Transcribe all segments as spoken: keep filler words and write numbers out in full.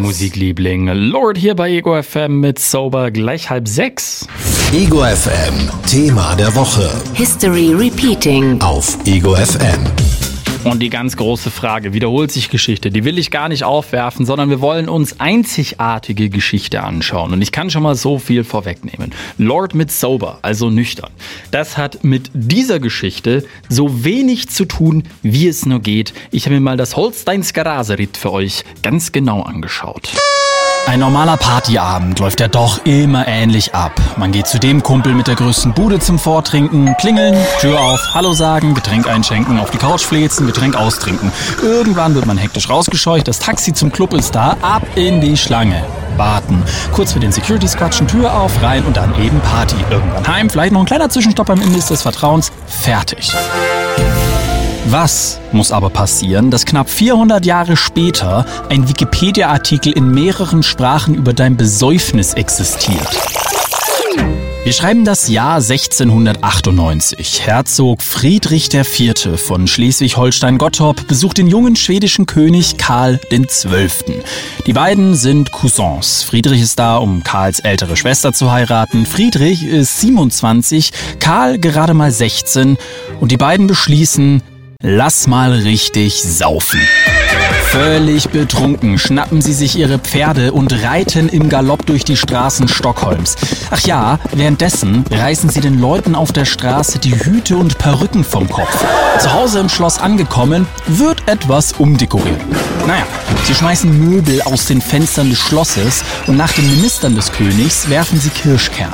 Musikliebling. Lord hier bei Ego F M mit Sober, gleich halb sechs. Ego F M, Thema der Woche. History Repeating. Auf Ego F M. Und die ganz große Frage, wiederholt sich Geschichte? Die will ich gar nicht aufwerfen, sondern wir wollen uns einzigartige Geschichte anschauen. Und ich kann schon mal so viel vorwegnehmen. Lord mit Sober, also nüchtern. Das hat mit dieser Geschichte so wenig zu tun, wie es nur geht. Ich habe mir mal das Holsteinsker Raseritt für euch ganz genau angeschaut. Ein normaler Partyabend läuft ja doch immer ähnlich ab. Man geht zu dem Kumpel mit der größten Bude zum Vortrinken, klingeln, Tür auf, Hallo sagen, Getränk einschenken, auf die Couch flitzen, Getränk austrinken. Irgendwann wird man hektisch rausgescheucht, das Taxi zum Club ist da, ab in die Schlange. Warten. Kurz für den Securities quatschen, Tür auf, rein und dann eben Party. Irgendwann heim, vielleicht noch ein kleiner Zwischenstopp beim Imbiss des Vertrauens. Fertig. Was muss aber passieren, dass knapp vierhundert Jahre später ein Wikipedia-Artikel in mehreren Sprachen über dein Besäufnis existiert? Wir schreiben das Jahr sechzehnhundertachtundneunzig. Herzog Friedrich der Vierte von Schleswig-Holstein-Gottorp besucht den jungen schwedischen König Karl den Zwölften. Die beiden sind Cousins. Friedrich ist da, um Karls ältere Schwester zu heiraten. Friedrich ist siebenundzwanzig, Karl gerade mal sechzehn und die beiden beschließen, lass mal richtig saufen. Völlig betrunken schnappen sie sich ihre Pferde und reiten im Galopp durch die Straßen Stockholms. Ach ja, währenddessen reißen sie den Leuten auf der Straße die Hüte und Perücken vom Kopf. Zu Hause im Schloss angekommen, wird etwas umdekoriert. Naja, sie schmeißen Möbel aus den Fenstern des Schlosses und nach den Ministern des Königs werfen sie Kirschkerne.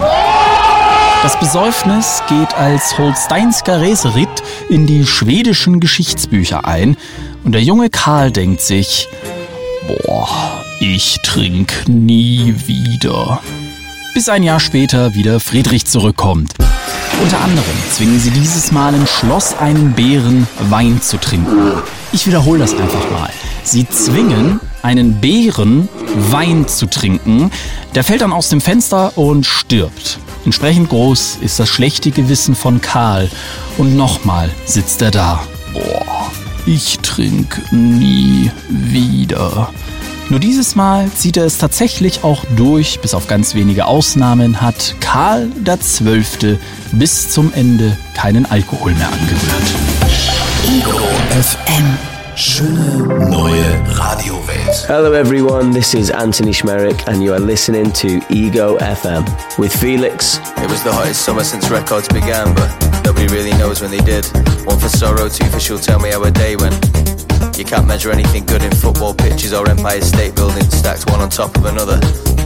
Das Besäufnis geht als Holsteinsker Raseritt in die schwedischen Geschichtsbücher ein und der junge Karl denkt sich, boah, ich trink nie wieder. Bis ein Jahr später wieder Friedrich zurückkommt. Unter anderem zwingen sie dieses Mal im Schloss einen Bären Wein zu trinken. Ich wiederhole das einfach mal. Sie zwingen einen Bären Wein zu trinken. Der fällt dann aus dem Fenster und stirbt. Entsprechend groß ist das schlechte Gewissen von Karl. Und nochmal sitzt er da. Boah, ich trink nie wieder. Nur dieses Mal zieht er es tatsächlich auch durch. Bis auf ganz wenige Ausnahmen hat Karl der Zwölfte bis zum Ende keinen Alkohol mehr angerührt. Ego F M. Schöne neue Radiowelt. Hello everyone, this is Anthony Schmerick and you are listening to Ego F M with Felix. It was the hottest summer since records began, but nobody really knows when they did. One for sorrow, two for she'll tell me how a day went. You can't measure anything good in football pitches or Empire State Buildings stacked one on top of another.